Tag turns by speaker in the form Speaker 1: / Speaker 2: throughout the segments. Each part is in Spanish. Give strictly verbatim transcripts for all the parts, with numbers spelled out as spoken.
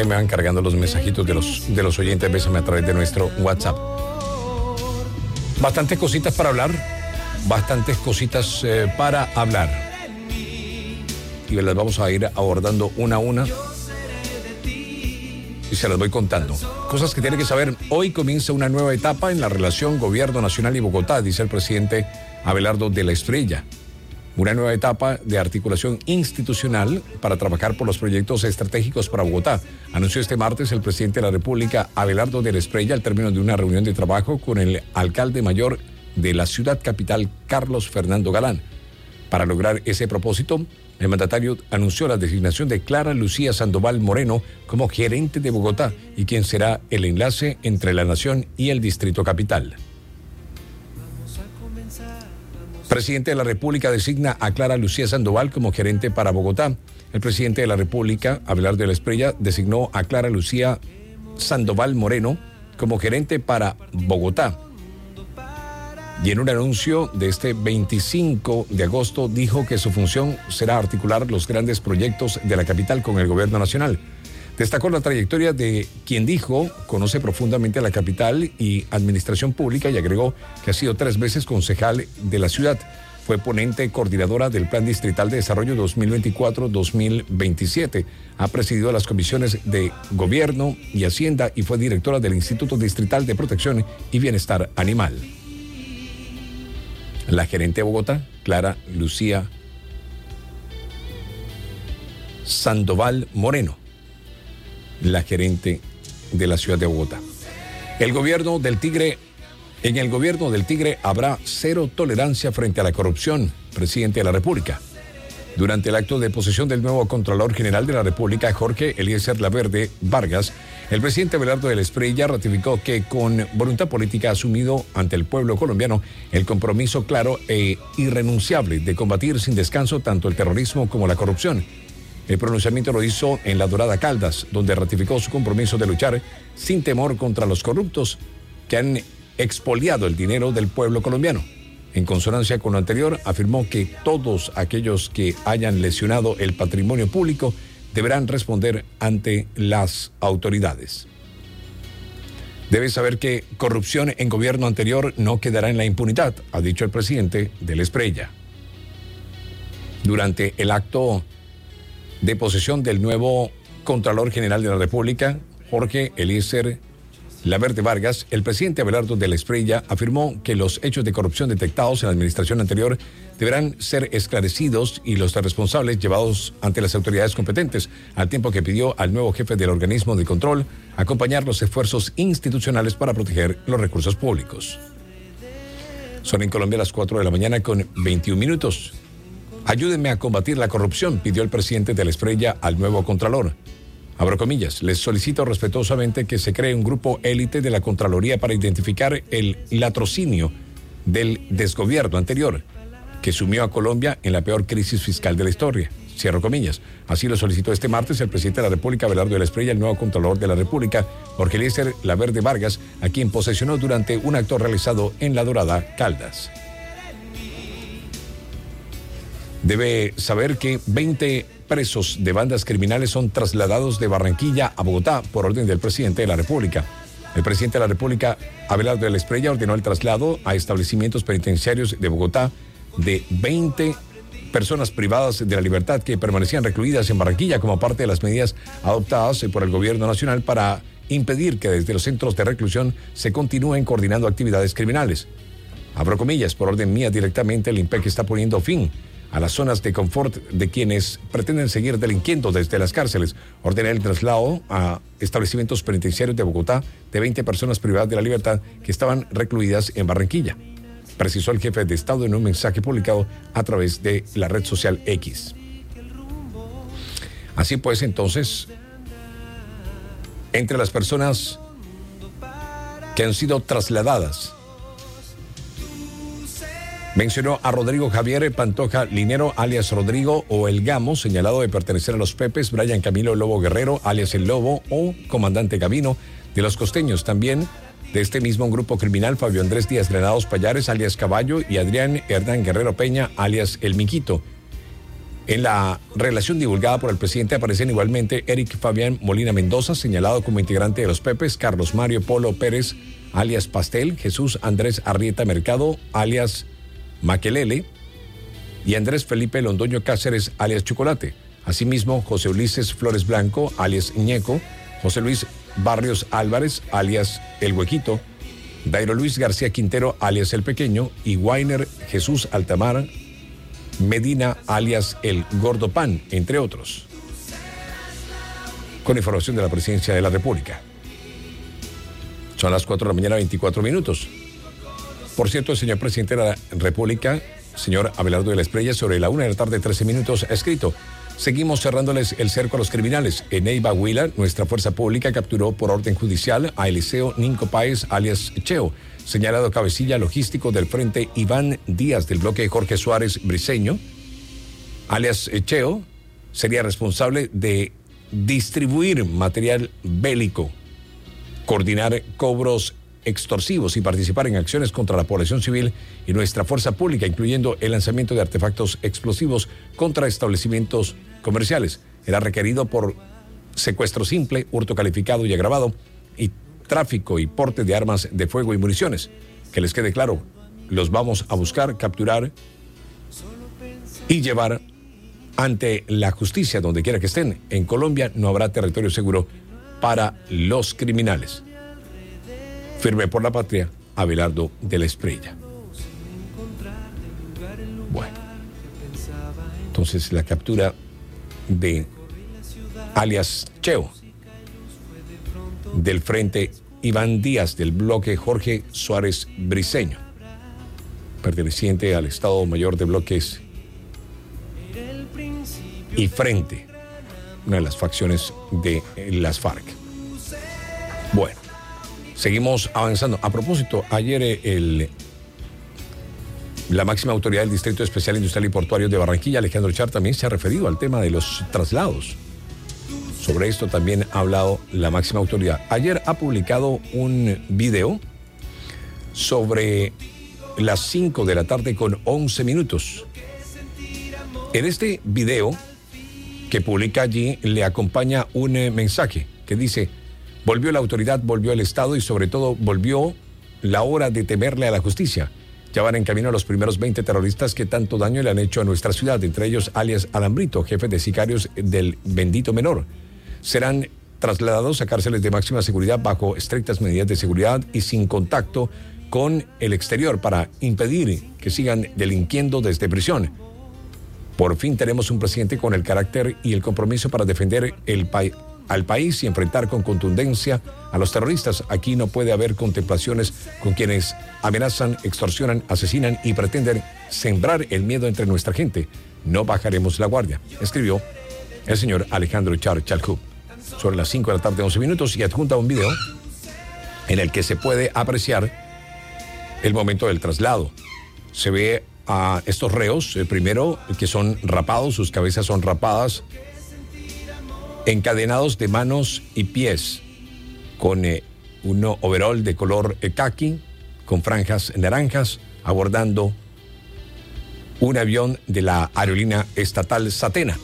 Speaker 1: Ahí me van cargando los mensajitos de los, de los oyentes. Bésame a través de nuestro WhatsApp. Bastantes cositas para hablar. Bastantes cositas eh, para hablar. Y las vamos a ir abordando una a una. Y se las voy contando. Cosas que tiene que saber. Hoy comienza una nueva etapa en la relación Gobierno Nacional y Bogotá, dice el presidente Abelardo de la Espriella. Una nueva etapa de articulación institucional para trabajar por los proyectos estratégicos para Bogotá. Anunció este martes el presidente de la República, Abelardo de la Espriella, al término de una reunión de trabajo con el alcalde mayor de la ciudad capital, Carlos Fernando Galán. Para lograr ese propósito, el mandatario anunció la designación de Clara Lucía Sandoval Moreno como gerente de Bogotá y quien será el enlace entre la nación y el distrito capital. Presidente de la República designa a Clara Lucía Sandoval como gerente para Bogotá. El presidente de la República, Abelardo de la Espriella, designó a Clara Lucía Sandoval Moreno como gerente para Bogotá. Y en un anuncio de este veinticinco de agosto dijo que su función será articular los grandes proyectos de la capital con el gobierno nacional. Destacó la trayectoria de quien dijo conoce profundamente la capital y administración pública y agregó que ha sido tres veces concejal de la ciudad. Fue ponente coordinadora del Plan Distrital de Desarrollo dos mil veinticuatro a dos mil veintisiete. Ha presidido las comisiones de Gobierno y Hacienda y fue directora del Instituto Distrital de Protección y Bienestar Animal. La gerente de Bogotá, Clara Lucía Sandoval Moreno, la gerente de la ciudad de Bogotá. El gobierno del Tigre, en el gobierno del Tigre habrá cero tolerancia frente a la corrupción, presidente de la República. Durante el acto de posesión del nuevo Contralor General de la República, Jorge Eliezer Laverde Vargas, el presidente Abelardo de la Espriella ratificó que con voluntad política ha asumido ante el pueblo colombiano el compromiso claro e irrenunciable de combatir sin descanso tanto el terrorismo como la corrupción. El pronunciamiento lo hizo en La Dorada Caldas, donde ratificó su compromiso de luchar sin temor contra los corruptos que han expoliado el dinero del pueblo colombiano. En consonancia con lo anterior, afirmó que todos aquellos que hayan lesionado el patrimonio público deberán responder ante las autoridades. Debe saber que corrupción en gobierno anterior no quedará en la impunidad, ha dicho el presidente de la Espriella. Durante el acto de posesión del nuevo Contralor General de la República, Jorge Eliezer Laverde Vargas, el presidente Abelardo de la Espriella afirmó que los hechos de corrupción detectados en la administración anterior deberán ser esclarecidos y los responsables llevados ante las autoridades competentes, al tiempo que pidió al nuevo jefe del organismo de control acompañar los esfuerzos institucionales para proteger los recursos públicos. Son en Colombia las cuatro de la mañana con veintiún minutos. Ayúdenme a combatir la corrupción, pidió el presidente de la Espriella al nuevo Contralor. Abro comillas, les solicito respetuosamente que se cree un grupo élite de la Contraloría para identificar el latrocinio del desgobierno anterior, que sumió a Colombia en la peor crisis fiscal de la historia. Cierro comillas. Así lo solicitó este martes el presidente de la República, Abelardo de la Espriella, el nuevo Contralor de la República, Jorge Eliezer Laverde Vargas, a quien posesionó durante un acto realizado en La Dorada Caldas. Debe saber que veinte presos de bandas criminales son trasladados de Barranquilla a Bogotá por orden del presidente de la República. El presidente de la República, Abelardo de la Espriella, ordenó el traslado a establecimientos penitenciarios de Bogotá de veinte personas privadas de la libertad que permanecían recluidas en Barranquilla como parte de las medidas adoptadas por el gobierno nacional para impedir que desde los centros de reclusión se continúen coordinando actividades criminales. Abro comillas, por orden mía directamente, el I N P E C está poniendo fin a las zonas de confort de quienes pretenden seguir delinquiendo desde las cárceles. Ordené el traslado a establecimientos penitenciarios de Bogotá de veinte personas privadas de la libertad que estaban recluidas en Barranquilla, precisó el jefe de Estado en un mensaje publicado a través de la red social X. Así pues, entonces, entre las personas que han sido trasladadas, mencionó a Rodrigo Javier Pantoja Linero, alias Rodrigo o El Gamo, señalado de pertenecer a los Pepes, Brian Camilo Lobo Guerrero, alias El Lobo o Comandante Gavino, de los Costeños. También de este mismo grupo criminal, Fabio Andrés Díaz Granados Payares, alias Caballo, y Adrián Hernán Guerrero Peña, alias El Miquito. En la relación divulgada por el presidente aparecen igualmente Eric Fabián Molina Mendoza, señalado como integrante de los Pepes, Carlos Mario Polo Pérez, alias Pastel, Jesús Andrés Arrieta Mercado, alias Maquelele, y Andrés Felipe Londoño Cáceres, alias Chocolate. Asimismo, José Ulises Flores Blanco, alias Ñeco, José Luis Barrios Álvarez, alias El Huequito, Dairo Luis García Quintero, alias El Pequeño, y Wainer Jesús Altamar Medina, alias El Gordo Pan, entre otros. Con información de la Presidencia de la República. Son las cuatro de la mañana, veinticuatro minutos. Por cierto, el señor presidente de la República, señor Abelardo de la Espriella, sobre la una de la tarde, trece minutos, ha escrito: seguimos cerrándoles el cerco a los criminales. En Neiva, Huila, nuestra fuerza pública capturó por orden judicial a Eliseo Ninco Páez, alias Cheo, señalado cabecilla logístico del Frente Iván Díaz del bloque Jorge Suárez Briceño, alias Cheo, sería responsable de distribuir material bélico, coordinar cobros extorsivos y participar en acciones contra la población civil y nuestra fuerza pública, incluyendo el lanzamiento de artefactos explosivos contra establecimientos comerciales. Era requerido por secuestro simple, hurto calificado y agravado, y tráfico y porte de armas de fuego y municiones. Que les quede claro, los vamos a buscar, capturar y llevar ante la justicia donde quiera que estén. En Colombia no habrá territorio seguro para los criminales. Firme por la patria, Abelardo de la Espriella. Bueno, entonces la captura de alias Cheo del Frente Iván Díaz del bloque Jorge Suárez Briceño, perteneciente al Estado Mayor de Bloques y Frente, una de las facciones de las FARC. Bueno, seguimos avanzando. A propósito, ayer el, la máxima autoridad del Distrito Especial Industrial y Portuario de Barranquilla, Alejandro Char, también se ha referido al tema de los traslados. Sobre esto también ha hablado la máxima autoridad. Ayer ha publicado un video sobre las cinco de la tarde con once minutos. En este video que publica allí le acompaña un eh, mensaje que dice: volvió la autoridad, volvió el Estado y sobre todo volvió la hora de temerle a la justicia. Ya van en camino a los primeros veinte terroristas que tanto daño le han hecho a nuestra ciudad, entre ellos alias Alambrito, jefe de sicarios del Bendito Menor. Serán trasladados a cárceles de máxima seguridad bajo estrictas medidas de seguridad y sin contacto con el exterior para impedir que sigan delinquiendo desde prisión. Por fin tenemos un presidente con el carácter y el compromiso para defender el pa- al país y enfrentar con contundencia a los terroristas. Aquí no puede haber contemplaciones con quienes amenazan, extorsionan, asesinan y pretenden sembrar el miedo entre nuestra gente. No bajaremos la guardia, escribió el señor Alejandro Char Chalhub. Sobre las cinco de la tarde, once minutos, y adjunta un video en el que se puede apreciar el momento del traslado. Se ve a estos reos, el primero, que son rapados, sus cabezas son rapadas, encadenados de manos y pies, con eh, un overol de color eh, caqui, con franjas naranjas, abordando un avión de la aerolínea estatal Satena.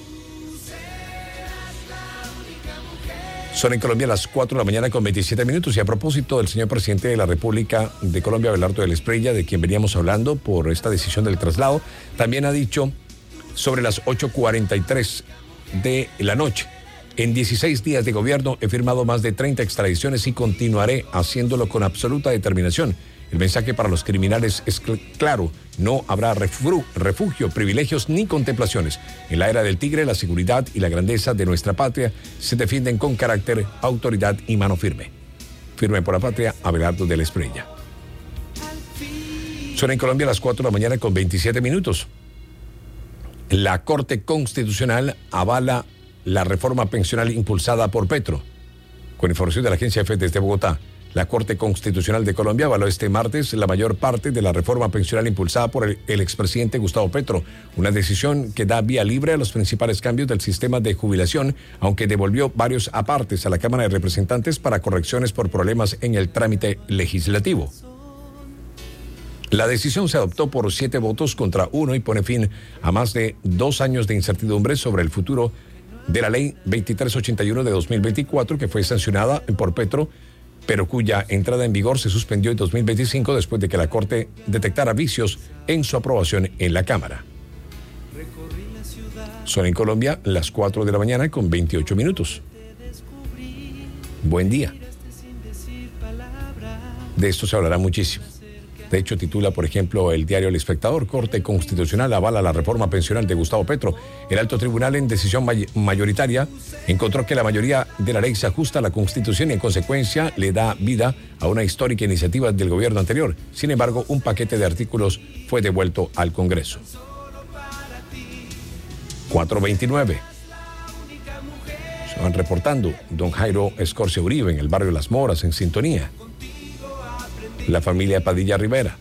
Speaker 1: Son en Colombia las cuatro de la mañana con veintisiete minutos. Y a propósito del señor presidente de la República de Colombia, Abelardo de la Espriella, de quien veníamos hablando por esta decisión del traslado, también ha dicho sobre las ocho cuarenta y tres de la noche: en dieciséis días de gobierno he firmado más de treinta extradiciones y continuaré haciéndolo con absoluta determinación. El mensaje para los criminales es cl- claro, no habrá refru- refugio, privilegios ni contemplaciones. En la era del tigre, la seguridad y la grandeza de nuestra patria se defienden con carácter, autoridad y mano firme. Firme por la patria, Abelardo de la Espriella. Son en Colombia las cuatro de la mañana con veintisiete minutos. La Corte Constitucional avala la reforma pensional impulsada por Petro. Con información de la agencia EFE desde Bogotá, la Corte Constitucional de Colombia avaló este martes la mayor parte de la reforma pensional impulsada por el, el expresidente Gustavo Petro, una decisión que da vía libre a los principales cambios del sistema de jubilación, aunque devolvió varios apartes a la Cámara de Representantes para correcciones por problemas en el trámite legislativo. La decisión se adoptó por siete votos contra uno y pone fin a más de dos años de incertidumbre sobre el futuro de la ley veintitrés ochenta y uno de dos mil veinticuatro, que fue sancionada por Petro, pero cuya entrada en vigor se suspendió en dos mil veinticinco después de que la Corte detectara vicios en su aprobación en la Cámara. Son en Colombia las cuatro de la mañana con veintiocho minutos. Buen día. De esto se hablará muchísimo. De hecho, titula, por ejemplo, el diario El Espectador: Corte Constitucional avala la reforma pensional de Gustavo Petro. El alto tribunal, en decisión may- mayoritaria, encontró que la mayoría de la ley se ajusta a la Constitución y, en consecuencia, le da vida a una histórica iniciativa del gobierno anterior. Sin embargo, un paquete de artículos fue devuelto al Congreso. cuatro veintinueve. Se van reportando. Don Jairo Escorcia Uribe, en el barrio Las Moras, en sintonía. La familia Padilla Rivera.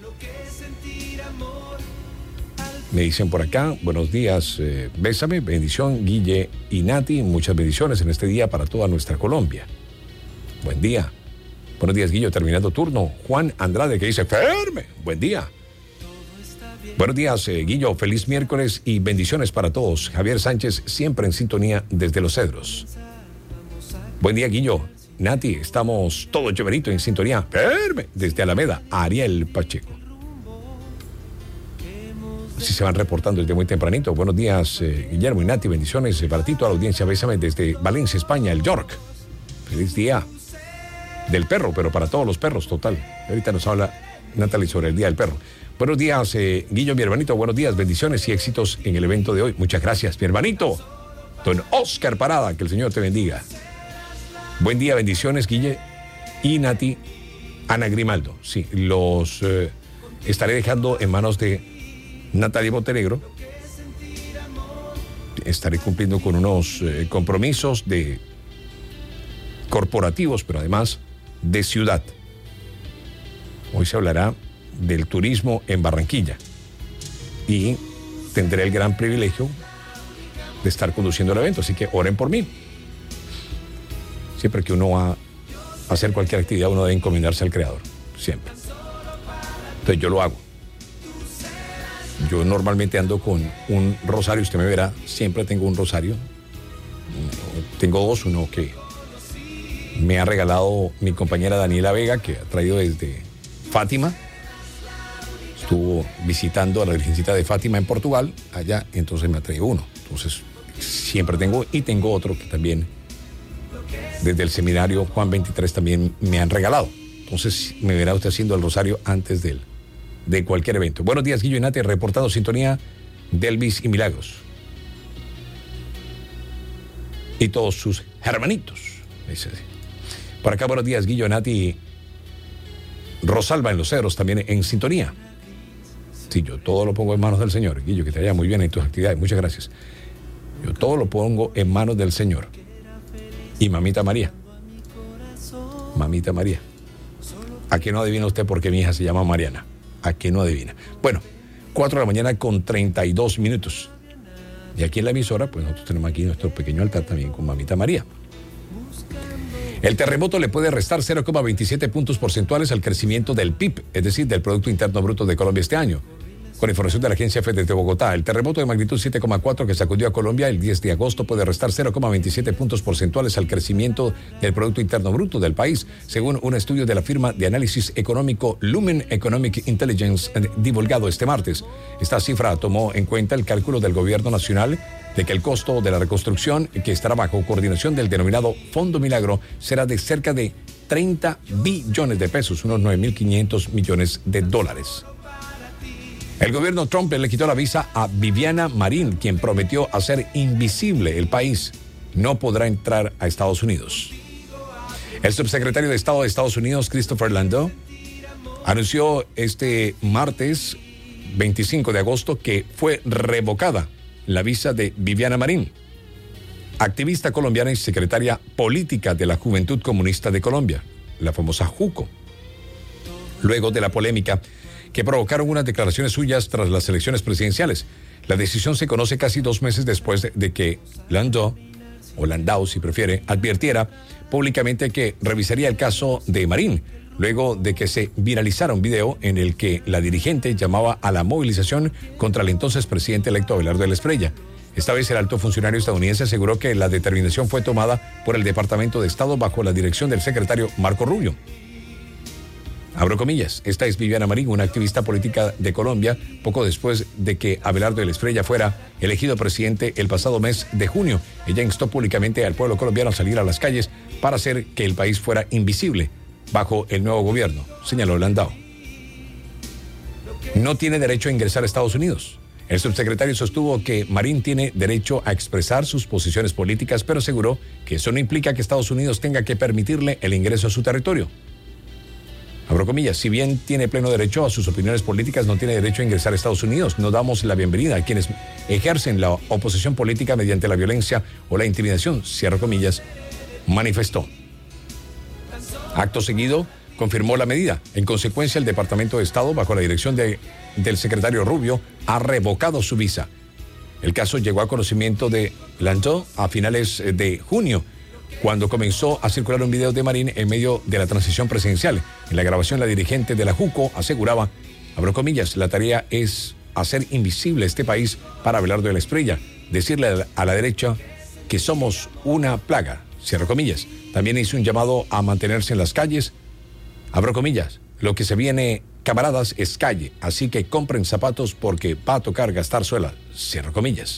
Speaker 1: Me dicen por acá, buenos días, eh, bésame, bendición, Guille y Nati, muchas bendiciones en este día para toda nuestra Colombia. Buen día. Buenos días, Guillo, terminando turno. Juan Andrade, que dice, firme, buen día. Buenos días, eh, Guillo, feliz miércoles y bendiciones para todos. Javier Sánchez, siempre en sintonía desde Los Cedros. Buen día, Guillo. Nati, estamos todos chéverito en sintonía. Firme, desde Alameda, Ariel Pacheco. Si se van reportando desde muy tempranito. Buenos días, eh, Guillermo y Nati, bendiciones eh, para ti, toda la audiencia. Bésame desde Valencia, España, el York. Feliz día del perro, pero para todos los perros, total. Ahorita nos habla Natalie sobre el día del perro. Buenos días, eh, Guillo, mi hermanito. Buenos días, bendiciones y éxitos en el evento de hoy. Muchas gracias, mi hermanito. Don Oscar Parada, que el Señor te bendiga. Buen día, bendiciones, Guille y Nati. Ana Grimaldo. Sí, los eh, estaré dejando en manos de Natalia Montenegro. Estaré cumpliendo con unos eh, compromisos de corporativos, pero además de ciudad. Hoy se hablará del turismo en Barranquilla y tendré el gran privilegio de estar conduciendo el evento, así que oren por mí. Siempre que uno va a hacer cualquier actividad, uno debe encomendarse al Creador, siempre. Entonces yo lo hago. Yo normalmente ando con un rosario, usted me verá, siempre tengo un rosario. Tengo dos, uno que me ha regalado mi compañera Daniela Vega, que ha traído desde Fátima. Estuvo visitando a la Virgencita de Fátima en Portugal, allá, entonces me ha traído uno. Entonces siempre tengo, y tengo otro que también desde el seminario Juan veintitrés también me han regalado. Entonces me verá usted haciendo el rosario antes de, él, de cualquier evento. Buenos días, Guillo y Nati, reportando sintonía de Elvis y Milagros. Y todos sus hermanitos. Dice así. Por acá, buenos días, Guillo, Nati. Rosalba en Los Cedros también en sintonía. Sí, yo todo lo pongo en manos del Señor. Guillo, que te vaya muy bien en tus actividades. Muchas gracias. Yo todo lo pongo en manos del Señor. Y mamita María. Mamita María. ¿A qué no adivina usted por qué mi hija se llama Mariana? ¿A qué no adivina? Bueno, cuatro de la mañana con treinta y dos minutos. Y aquí en la emisora, pues nosotros tenemos aquí nuestro pequeño altar también con mamita María. El terremoto le puede restar cero coma veintisiete puntos porcentuales al crecimiento del P I B, es decir, del Producto Interno Bruto de Colombia este año. Con información de la Agencia F de Bogotá, el terremoto de magnitud siete coma cuatro que sacudió a Colombia el diez de agosto puede restar cero coma veintisiete puntos porcentuales al crecimiento del Producto Interno Bruto del país, según un estudio de la firma de análisis económico Lumen Economic Intelligence divulgado este martes. Esta cifra tomó en cuenta el cálculo del gobierno nacional de que el costo de la reconstrucción, que estará bajo coordinación del denominado Fondo Milagro, será de cerca de treinta billones de pesos, unos nueve mil quinientos millones de dólares. El gobierno Trump le quitó la visa a Viviana Marín, quien prometió hacer invisible el país. No podrá entrar a Estados Unidos. El subsecretario de Estado de Estados Unidos, Christopher Landau, anunció este martes veinticinco de agosto que fue revocada la visa de Viviana Marín, activista colombiana y secretaria política de la Juventud Comunista de Colombia, la famosa JUCO, luego de la polémica que provocaron unas declaraciones suyas tras las elecciones presidenciales. La decisión se conoce casi dos meses después de, de que Landau, o Landau si prefiere, advirtiera públicamente que revisaría el caso de Marín, luego de que se viralizara un video en el que la dirigente llamaba a la movilización contra el entonces presidente electo Abelardo de la Espriella. Esta vez el alto funcionario estadounidense aseguró que la determinación fue tomada por el Departamento de Estado bajo la dirección del secretario Marco Rubio. Abro comillas, esta es Viviana Marín, una activista política de Colombia, poco después de que Abelardo de la Espriella fuera elegido presidente el pasado mes de junio. Ella instó públicamente al pueblo colombiano a salir a las calles para hacer que el país fuera invisible bajo el nuevo gobierno, señaló Landau. No tiene derecho a ingresar a Estados Unidos. El subsecretario sostuvo que Marín tiene derecho a expresar sus posiciones políticas, pero aseguró que eso no implica que Estados Unidos tenga que permitirle el ingreso a su territorio. Abro comillas, si bien tiene pleno derecho a sus opiniones políticas, no tiene derecho a ingresar a Estados Unidos. No damos la bienvenida a quienes ejercen la oposición política mediante la violencia o la intimidación, cierro comillas, manifestó. Acto seguido, confirmó la medida. En consecuencia, el Departamento de Estado, bajo la dirección de, del secretario Rubio, ha revocado su visa. El caso llegó a conocimiento de Landau a finales de junio, cuando comenzó a circular un video de Marín en medio de la transición presidencial. En la grabación, la dirigente de la JUCO aseguraba, abro comillas, la tarea es hacer invisible este país para Abelardo de la Espriella, decirle a la derecha que somos una plaga, cierro comillas. También hizo un llamado a mantenerse en las calles, abro comillas, lo que se viene, camaradas, es calle, así que compren zapatos porque va a tocar gastar suela, cierro comillas.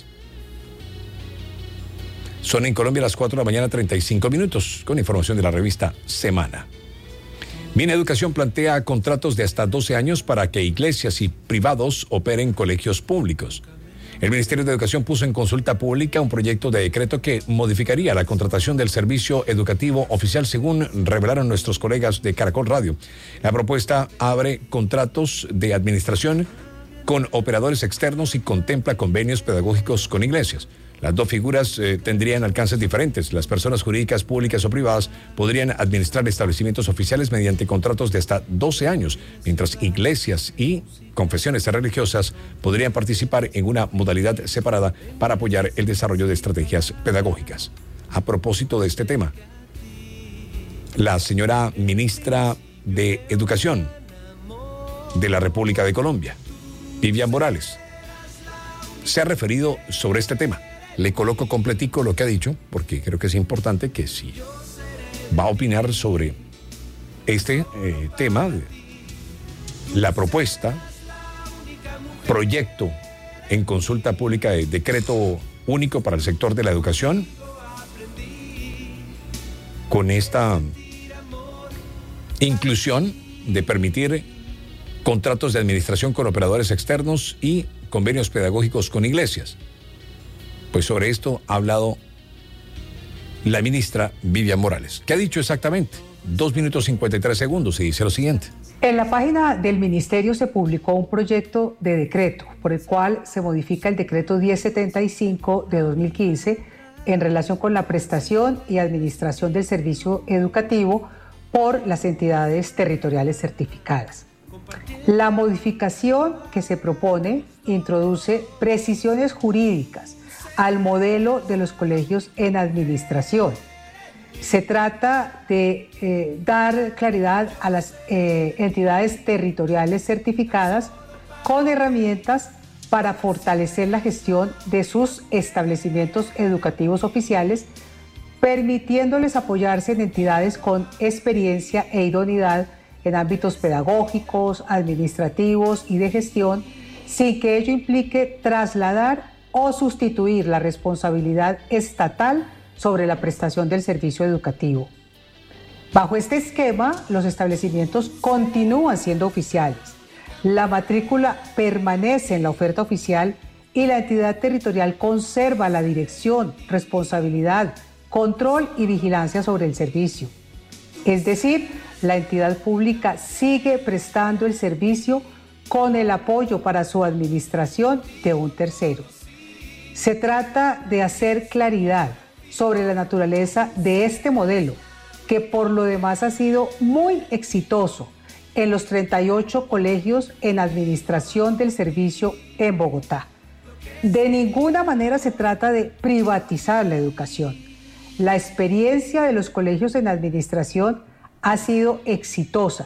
Speaker 1: Son en Colombia las cuatro de la mañana, treinta y cinco minutos, con información de la revista Semana. Mineducación plantea contratos de hasta doce años para que iglesias y privados operen colegios públicos. El Ministerio de Educación puso en consulta pública un proyecto de decreto que modificaría la contratación del servicio educativo oficial, según revelaron nuestros colegas de Caracol Radio. La propuesta abre contratos de administración con operadores externos y contempla convenios pedagógicos con iglesias. Las dos figuras eh, tendrían alcances diferentes. Las personas jurídicas, públicas o privadas podrían administrar establecimientos oficiales mediante contratos de hasta doce años, mientras iglesias y confesiones religiosas podrían participar en una modalidad separada para apoyar el desarrollo de estrategias pedagógicas. A propósito de este tema, la señora ministra de Educación de la República de Colombia, Vivian Morales, se ha referido sobre este tema. Le coloco completico lo que ha dicho, porque creo que es importante que si va a opinar sobre este eh, tema, la propuesta, proyecto en consulta pública de decreto único para el sector de la educación, con esta inclusión de permitir contratos de administración con operadores externos y convenios pedagógicos con iglesias. Pues sobre esto ha hablado la ministra Vivian Morales. ¿Qué ha dicho exactamente? Dos minutos cincuenta y tres segundos y dice lo siguiente.
Speaker 2: En la página del Ministerio se publicó un proyecto de decreto por el cual se modifica el decreto diez setenta y cinco de dos mil quince en relación con la prestación y administración del servicio educativo por las entidades territoriales certificadas. La modificación que se propone introduce precisiones jurídicas al modelo de los colegios en administración. Se trata de eh, dar claridad a las eh, entidades territoriales certificadas con herramientas para fortalecer la gestión de sus establecimientos educativos oficiales, permitiéndoles apoyarse en entidades con experiencia e idoneidad en ámbitos pedagógicos, administrativos y de gestión, sin que ello implique trasladar o sustituir la responsabilidad estatal sobre la prestación del servicio educativo. Bajo este esquema, los establecimientos continúan siendo oficiales, la matrícula permanece en la oferta oficial y la entidad territorial conserva la dirección, responsabilidad, control y vigilancia sobre el servicio. Es decir, la entidad pública sigue prestando el servicio con el apoyo para su administración de un tercero. Se trata de hacer claridad sobre la naturaleza de este modelo, que por lo demás ha sido muy exitoso en los treinta y ocho colegios en administración del servicio en Bogotá. De ninguna manera se trata de privatizar la educación. La experiencia de los colegios en administración ha sido exitosa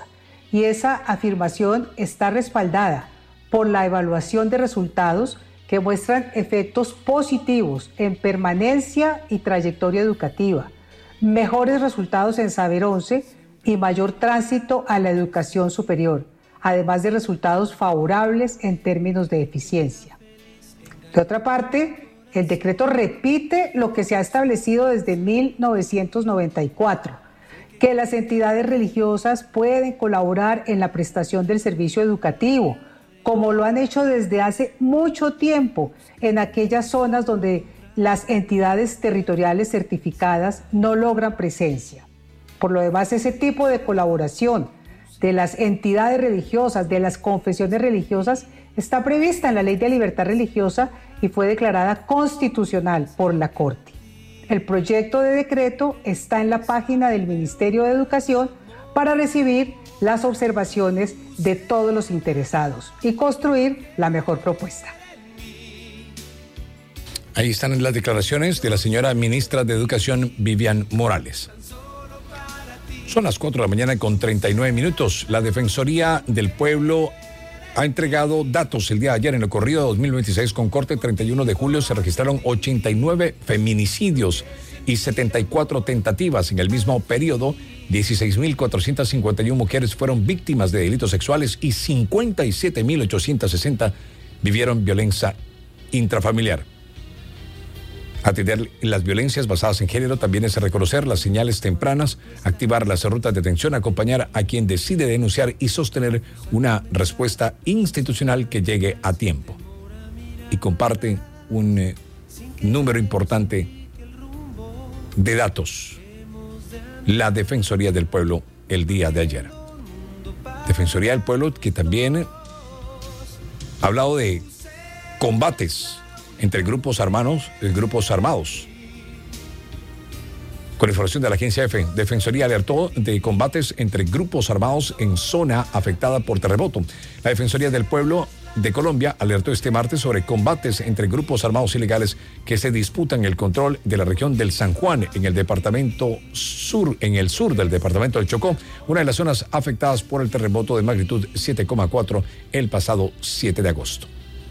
Speaker 2: y esa afirmación está respaldada por la evaluación de resultados que muestran efectos positivos en permanencia y trayectoria educativa, mejores resultados en Saber once y mayor tránsito a la educación superior, además de resultados favorables en términos de eficiencia. De otra parte, el decreto repite lo que se ha establecido desde mil novecientos noventa y cuatro, que las entidades religiosas pueden colaborar en la prestación del servicio educativo, como lo han hecho desde hace mucho tiempo en aquellas zonas donde las entidades territoriales certificadas no logran presencia. Por lo demás, ese tipo de colaboración de las entidades religiosas, de las confesiones religiosas, está prevista en la Ley de Libertad Religiosa y fue declarada constitucional por la Corte. El proyecto de decreto está en la página del Ministerio de Educación para recibir las observaciones de todos los interesados y construir la mejor propuesta.
Speaker 1: Ahí están las declaraciones de la señora ministra de Educación, Vivian Morales. Son las cuatro de la mañana con treinta y nueve minutos. La Defensoría del Pueblo ha entregado datos el día de ayer. En el corrido de dos mil veintiséis, con corte treinta y uno de julio, se registraron ochenta y nueve feminicidios y setenta y cuatro tentativas. En el mismo periodo, dieciséis mil cuatrocientas cincuenta y una mujeres fueron víctimas de delitos sexuales y cincuenta y siete mil ochocientas sesenta vivieron violencia intrafamiliar. Atender las violencias basadas en género también es reconocer las señales tempranas, activar las rutas de atención, acompañar a quien decide denunciar y sostener una respuesta institucional que llegue a tiempo. Y comparte un eh, número importante de datos. La Defensoría del Pueblo el día de ayer. Defensoría del Pueblo que también ha hablado de combates entre grupos armados, grupos armados. Con información de la agencia EFE, Defensoría alertó de combates entre grupos armados en zona afectada por terremoto. La Defensoría del Pueblo de Colombia alertó este martes sobre combates entre grupos armados ilegales que se disputan el control de la región del San Juan en el departamento sur, en el sur del departamento del Chocó, una de las zonas afectadas por el terremoto de magnitud siete coma cuatro el pasado siete de agosto.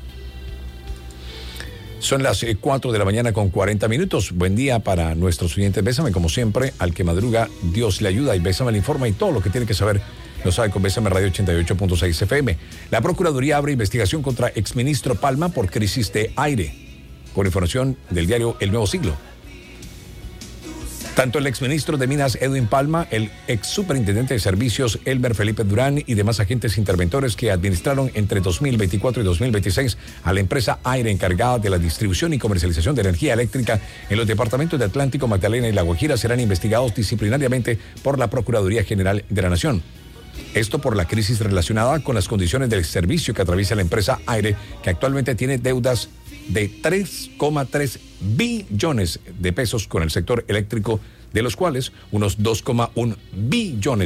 Speaker 1: Son las cuatro de la mañana con cuarenta minutos. Buen día para nuestros oyentes. Bésame, como siempre, al que madruga, Dios le ayuda. Y Bésame le informa y todo lo que tiene que saber lo sabe con Bésame Radio ochenta y ocho punto seis F M. La Procuraduría abre investigación contra exministro Palma por crisis de aire. Con información del diario El Nuevo Siglo. Tanto el exministro de Minas Edwin Palma, el ex superintendente de servicios Elmer Felipe Durán y demás agentes interventores que administraron entre dos mil veinticuatro y dos mil veintiséis a la empresa Aire encargada de la distribución y comercialización de energía eléctrica en los departamentos de Atlántico, Magdalena y La Guajira serán investigados disciplinariamente por la Procuraduría General de la Nación. Esto por la crisis relacionada con las condiciones del servicio que atraviesa la empresa Aire, que actualmente tiene deudas de tres coma tres billones de pesos con el sector eléctrico, de los cuales unos dos coma uno billones